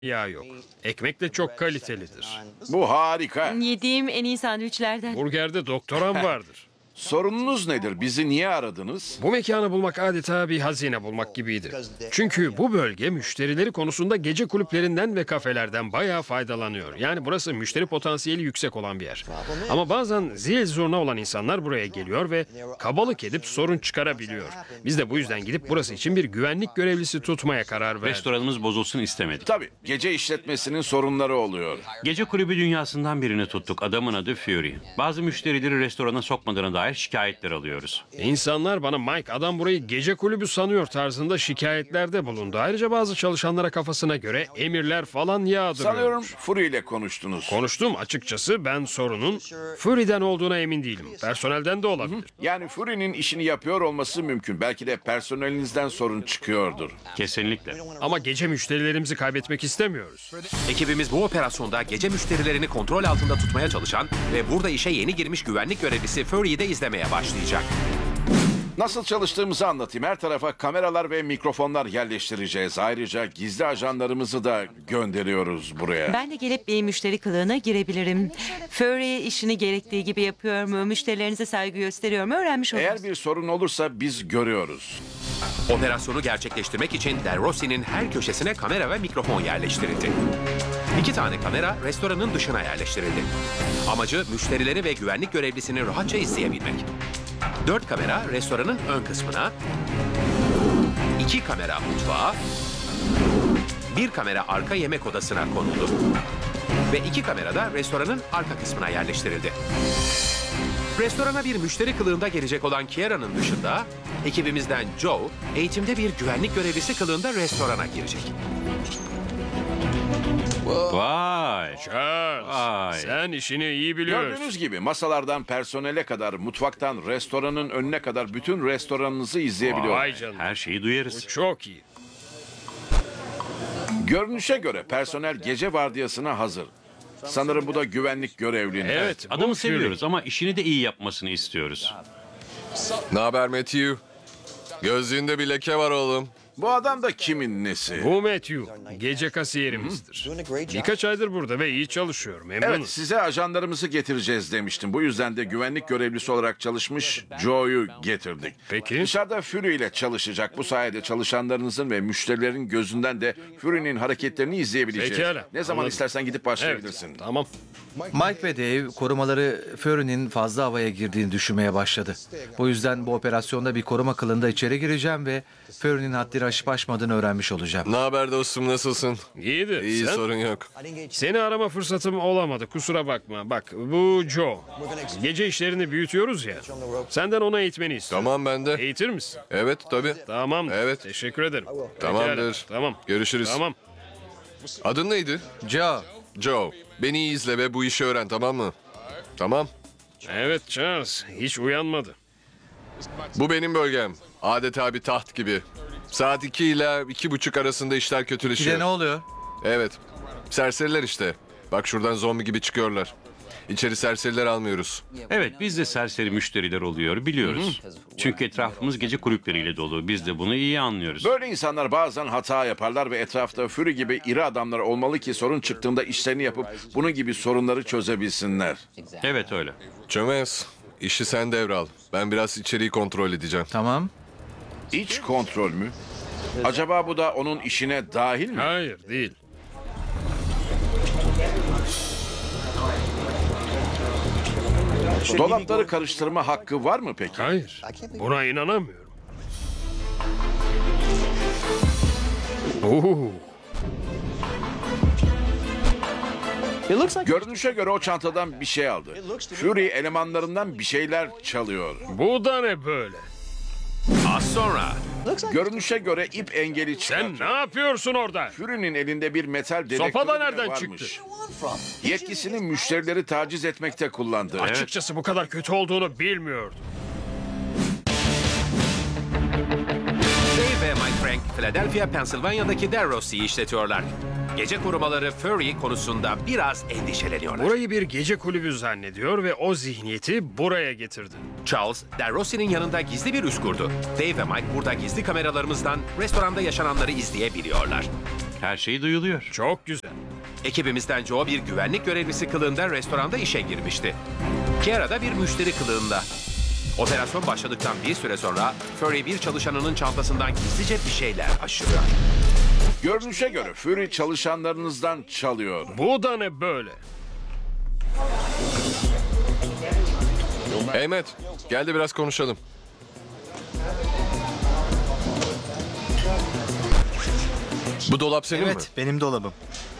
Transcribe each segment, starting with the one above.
Yağ yok. Ekmek de çok kalitelidir. Bu harika. Yediğim en iyi sandviçlerden. Burgerde doktoram vardır. Sorununuz nedir? Bizi niye aradınız? Bu mekanı bulmak adeta bir hazine bulmak gibiydi. Çünkü bu bölge müşterileri konusunda gece kulüplerinden ve kafelerden bayağı faydalanıyor. Yani burası müşteri potansiyeli yüksek olan bir yer. Ama bazen zil zurna olan insanlar buraya geliyor ve kabalık edip sorun çıkarabiliyor. Biz de bu yüzden gidip burası için bir güvenlik görevlisi tutmaya karar verdik. Restoranımız bozulsun istemedik. Tabii, gece işletmesinin sorunları oluyor. Gece kulübü dünyasından birini tuttuk. Adamın adı Fury. Bazı müşterileri restorana sokmadığına dair şikayetler alıyoruz. İnsanlar bana Mike adam burayı gece kulübü sanıyor tarzında şikayetlerde bulundu. Ayrıca bazı çalışanlara kafasına göre emirler falan yağdırıyor. Sanıyorum Fury ile konuştunuz. Konuştum açıkçası ben sorunun Fury'den olduğuna emin değilim. Personelden de olabilir. Yani Fury'nin işini yapıyor olması mümkün. Belki de personelinizden sorun çıkıyordur. Kesinlikle. Ama gece müşterilerimizi kaybetmek istemiyoruz. Ekibimiz bu operasyonda gece müşterilerini kontrol altında tutmaya çalışan ve burada işe yeni girmiş güvenlik görevlisi Fury'yi de izlemeye başlayacak. Nasıl çalıştığımızı anlatayım. Her tarafa kameralar ve mikrofonlar yerleştireceğiz. Ayrıca gizli ajanlarımızı da gönderiyoruz buraya. Ben de gelip bir müşteri kılığına girebilirim. Furry işini gerektiği gibi yapıyor mu? Müşterilerinize saygı gösteriyor mu? Öğrenmiş oluruz. Eğer bir sorun olursa biz görüyoruz. Operasyonu gerçekleştirmek için Del Rossi'nin her köşesine kamera ve mikrofon yerleştirildi. 2 tane kamera restoranın dışına yerleştirildi. Amacı müşterileri ve güvenlik görevlisini rahatça izleyebilmek. 4 kamera restoranın ön kısmına, 2 kamera mutfağa, 1 kamera arka yemek odasına konuldu ve 2 kamera da restoranın arka kısmına yerleştirildi. Restorana bir müşteri kılığında gelecek olan Kiara'nın dışında ekibimizden Joe, eğitimde bir güvenlik görevlisi kılığında restorana girecek. Vay. Charles, Vay. sen işini iyi biliyorsun. Gördüğünüz gibi masalardan personele kadar, mutfaktan restoranın önüne kadar bütün restoranınızı izleyebiliyoruz. Vay canına. Her şeyi duyarız. Çok iyi. Görünüşe göre personel gece vardiyasına hazır. Sanırım bu da güvenlik görevlinin. Evet, bu Adamı Fury. seviyoruz ama işini de iyi yapmasını istiyoruz. Ne haber Matthew? Gözlüğünde bir leke var oğlum. Bu adam da kimin nesi? Bu Matthew, gece kasiyerimizdir. Birkaç aydır burada ve iyi çalışıyor. Memnunum. Evet, size ajanlarımızı getireceğiz demiştim. Bu yüzden de güvenlik görevlisi olarak çalışmış Joe'yu getirdik. Peki. Dışarıda Fury ile çalışacak. Bu sayede çalışanlarınızın ve müşterilerin gözünden de Fury'nin hareketlerini izleyebileceğiz. Pekala, Ne zaman anladım. istersen gidip başlayabilirsin. Evet, tamam. Mike ve Dave korumaları Fury'nin fazla havaya girdiğini düşünmeye başladı. Bu yüzden bu operasyonda bir koruma kılığında içeri gireceğim ve Fury'nin haddini aşıp aşmadığını öğrenmiş olacağım. Ne haber dostum, nasılsın? İyidir. İyi, Sen? sorun yok. Seni arama fırsatım olamadı. Kusura bakma. Bak bu Joe. Gece işlerini büyütüyoruz ya. Senden ona eğitmeni istiyorum. Tamam, ben de. Eğitir misin? Evet, tabii. Tamam. Evet. Teşekkür ederim. Tamamdır. Pekala, tamam. Görüşürüz. Tamam. Adın neydi? Joe, Joe. Beni iyi izle ve bu işi öğren, tamam mı? Tamam. Evet Charles. Hiç uyanmadı. Bu benim bölgem. Adeta bir taht gibi. Saat 2 ile 2:30 arasında işler bir de kötüleşiyor. ne oluyor? Evet. Serseriler işte. Bak şuradan zombi gibi çıkıyorlar. İçeri serseriler almıyoruz. Evet, biz de serseri müşteriler oluyor, biliyoruz. Çünkü etrafımız gece kulüpleriyle dolu. Biz de bunu iyi anlıyoruz. Böyle insanlar bazen hata yaparlar ve etrafta Fury gibi iri adamlar olmalı ki sorun çıktığında işlerini yapıp bunun gibi sorunları çözebilsinler. Evet, öyle. Çömez. İşi sen devral. Ben biraz içeriği kontrol edeceğim. Tamam. İç kontrol mü? Acaba bu da onun işine dahil mi? Hayır değil. Dolapları karıştırma hakkı var mı peki? Hayır. Buna inanamıyorum. Oo. Görünüşe göre o çantadan bir şey aldı. Fury elemanlarından bir şeyler çalıyor. Bu da ne böyle? Az sonra Görünüşe göre ip engeli Sen çıkartıyor. ne yapıyorsun orada? Fury'nin elinde bir metal dedektörü Sopa da bile nereden varmış. çıktı? Yetkisini müşterileri taciz etmekte kullandı. Açıkçası bu kadar kötü olduğunu bilmiyordum. Dave ve Mike Frank, Philadelphia, Pennsylvania'daki Del Rossi'yi işletiyorlar. Gece korumaları Fury konusunda biraz endişeleniyorlar. Burayı bir gece kulübü zannediyor ve o zihniyeti buraya getirdi. Charles, Del Rossi'nin yanında gizli bir üs kurdu. Dave ve Mike burada gizli kameralarımızdan restoranda yaşananları izleyebiliyorlar. Her şey duyuluyor. Çok güzel. Ekibimizden Joe bir güvenlik görevlisi kılığında restoranda işe girmişti. Kiara da bir müşteri kılığında. Operasyon başladıktan bir süre sonra Fury bir çalışanının çantasından gizlice bir şeyler aşırıyor. Görünüşe göre Fury çalışanlarınızdan çalıyor. Bu da ne böyle? Hey Matt, gel de biraz konuşalım. Bu dolap senin mi? Evet, benim dolabım.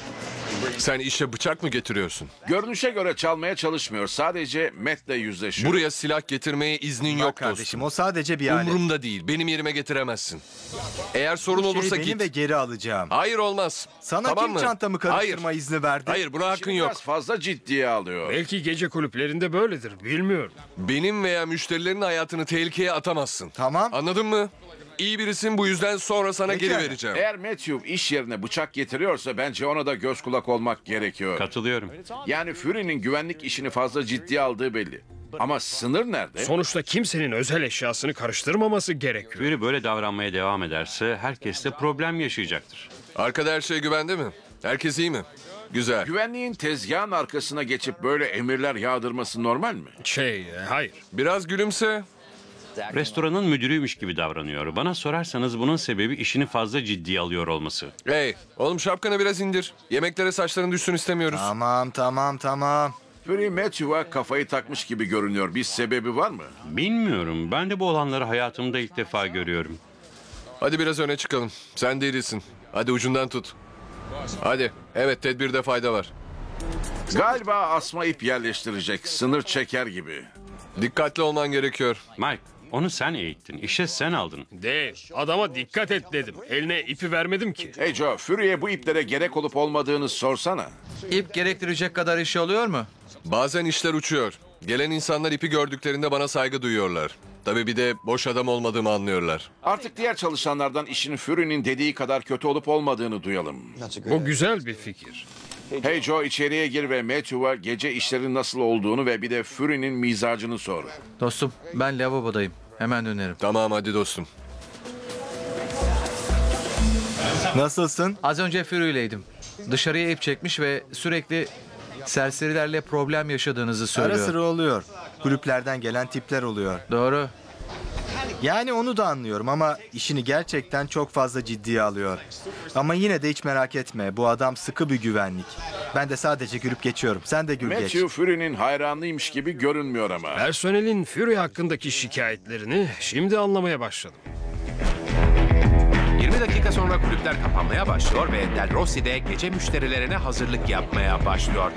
Sen işe bıçak mı getiriyorsun? Görünüşe göre çalmaya çalışmıyor. Sadece Matt'le yüzleşiyor. Buraya silah getirmeye iznin yok Bak kardeşim, dostum. o sadece bir alet. Umurumda değil. Benim yerime getiremezsin. Eğer sorun olursa benim git. ve geri alacağım. Hayır olmaz. Sana tamam kim mı? çantamı karıştırma Hayır. izni verdi? Hayır, buna hakkın Şimdi yok. biraz fazla ciddiye alıyor. Belki gece kulüplerinde böyledir. Bilmiyorum. Benim veya müşterilerin hayatını tehlikeye atamazsın. Tamam. Anladın mı? İyi birisin, bu yüzden sonra sana Peki geri yani. vereceğim. Eğer Matthew iş yerine bıçak getiriyorsa bence ona da göz kulak olmak gerekiyor. Katılıyorum. Yani Fury'nin güvenlik işini fazla ciddiye aldığı belli. Ama sınır nerede? Sonuçta kimsenin özel eşyasını karıştırmaması gerekiyor. Fury böyle davranmaya devam ederse herkes de problem yaşayacaktır. Arkada her şey güvende mi? Herkes iyi mi? Güzel. Güvenliğin tezgahın arkasına geçip böyle emirler yağdırması normal mi? Hayır. Biraz gülümse. Restoranın müdürüymüş gibi davranıyor. Bana sorarsanız bunun sebebi işini fazla ciddiye alıyor olması. Hey, oğlum şapkanı biraz indir. Yemeklere saçların düşsün istemiyoruz. Tamam. Fury Matthew'a kafayı takmış gibi görünüyor. Bir sebebi var mı? Bilmiyorum. Ben de bu olanları hayatımda ilk defa görüyorum. Hadi biraz öne çıkalım. Sen değilsin. Hadi ucundan tut. Hadi. Evet, tedbirde fayda var. Galiba asma ip yerleştirecek. Sınır çeker gibi. Dikkatli olman gerekiyor. Mike, onu sen eğittin. İşe sen aldın. Dave, adama dikkat et dedim. Eline ipi vermedim ki. Hey Joe, Fury'e bu iplere gerek olup olmadığını sorsana. İp gerektirecek kadar iş oluyor mu? Bazen işler uçuyor. Gelen insanlar ipi gördüklerinde bana saygı duyuyorlar. Tabii bir de boş adam olmadığımı anlıyorlar. Artık diğer çalışanlardan işin Fury'nin dediği kadar kötü olup olmadığını duyalım. Bu güzel bir fikir. Hey Joe, içeriye gir ve Matthew'a gece işlerin nasıl olduğunu ve bir de Fury'nin mizacını sor. Dostum, ben lavabodayım. Hemen dönerim. Tamam hadi dostum. Nasılsın? Az önce Fury'leydim. Dışarıya ip çekmiş ve sürekli serserilerle problem yaşadığınızı Ara söylüyor. sıra oluyor. Kulüplerden gelen tipler oluyor. Doğru. Yani onu da anlıyorum ama işini gerçekten çok fazla ciddiye alıyor. Ama yine de hiç merak etme. Bu adam sıkı bir güvenlik. Ben de sadece gülüp geçiyorum. Sen de gül geç. Matthew Fury'nin hayranıymış gibi görünmüyor ama. Personelin Fury hakkındaki şikayetlerini şimdi anlamaya başladım. 20 dakika sonra kulüpler kapanmaya başlıyor ve Del Rossi de gece müşterilerine hazırlık yapmaya başlıyor.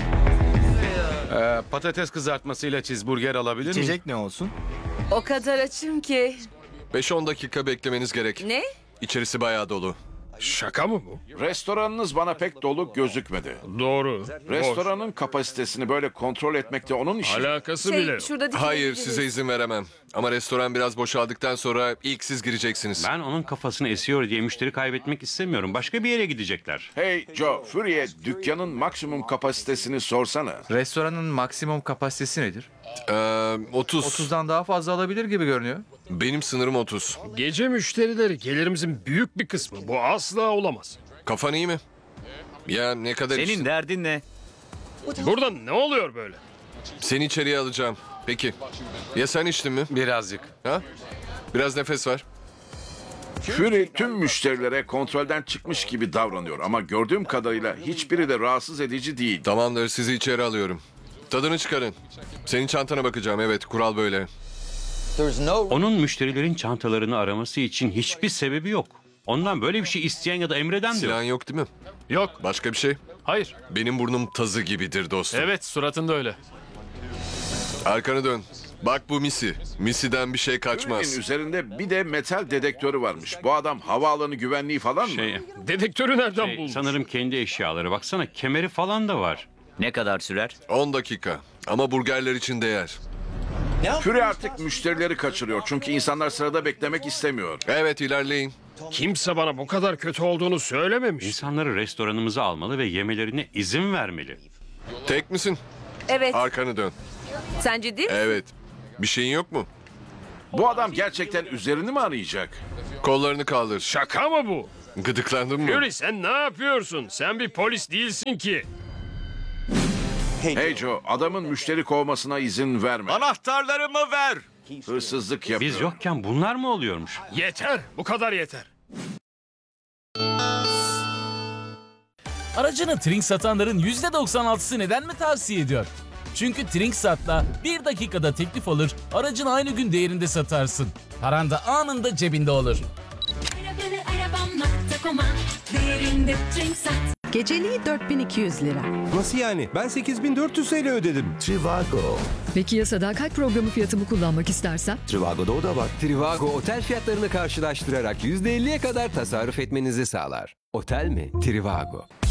Patates kızartmasıyla cheeseburger alabilir miyim? İçecek ne olsun? O kadar açım ki. 5-10 dakika beklemeniz gerek. Ne? İçerisi bayağı dolu. Şaka mı bu? Restoranınız bana pek dolu gözükmedi. Doğru. Restoranın kapasitesini böyle kontrol etmekte onun işi. Alakası bile yok. Şurada Hayır, dikebiliriz. size izin veremem. Ama restoran biraz boşaldıktan sonra ilk siz gireceksiniz. Ben onun kafasını esiyor diye müşteri kaybetmek istemiyorum. Başka bir yere gidecekler. Hey Joe, Fury'e dükkanın maksimum kapasitesini sorsana. Restoranın maksimum kapasitesi nedir? 30. 30'dan daha fazla alabilir gibi görünüyor. Benim sınırım 30. Gece müşterileri gelirimizin büyük bir kısmı. Bu asla olamaz. Kafan iyi mi? Ya ne kadar içtin? derdin ne? Burada ne oluyor böyle? Seni içeriye alacağım. Peki. Ya sen içtin mi? Birazcık. Ha? Biraz nefes var. Fury tüm müşterilere kontrolden çıkmış gibi davranıyor ama gördüğüm kadarıyla hiçbiri de rahatsız edici değil. Tamamdır, sizi içeri alıyorum. Tadını çıkarın. Senin çantana bakacağım. Evet, kural böyle. Onun müşterilerin çantalarını araması için hiçbir sebebi yok. Ondan böyle bir şey isteyen ya da emreden de yok. Silahın yok değil mi? Yok. Başka bir şey? Hayır. Benim burnum tazı gibidir dostum. Evet, suratında öyle. Arkanı dön. Bak bu Missy. Missy'den bir şey kaçmaz. Fury'nin üzerinde bir de metal dedektörü varmış. Bu adam havaalanı güvenliği falan mı? Dedektörü nereden bulmuş? Sanırım kendi eşyaları. Baksana kemeri falan da var. Ne kadar sürer? 10 dakika. Ama burgerler için değer. Fury artık müşterileri kaçırıyor çünkü insanlar sırada beklemek istemiyor. Evet, ilerleyin. Kimse bana bu kadar kötü olduğunu söylememiş. İnsanları restoranımıza almalı ve yemelerine izin vermeli. Tek misin? Evet. Arkanı dön. Sen ciddi misin? Evet. Bir şeyin yok mu? Bu adam gerçekten üzerini mi arayacak? Kollarını kaldır. Şaka mı bu? Gıdıklandın mı? Fury sen ne yapıyorsun? Sen bir polis değilsin ki. Hey Joe, adamın müşteri kovmasına izin verme. Anahtarlarımı ver. Hırsızlık yapıyor. Biz yokken bunlar mı oluyormuş? Yeter. Bu kadar yeter. Aracını Trink satanların %96'sı neden mi tavsiye ediyor? Çünkü Trinksat'la 1 dakikada teklif alır, aracını aynı gün değerinde satarsın. Paran da anında cebinde olur. Geceliği 4200 lira. Nasıl yani? Ben 8400 TL ödedim. Trivago. Peki ya sadakat programı fiyatımı kullanmak istersen? Trivago'da o da var. Trivago otel fiyatlarını karşılaştırarak %50'ye kadar tasarruf etmenizi sağlar. Otel mi? Trivago.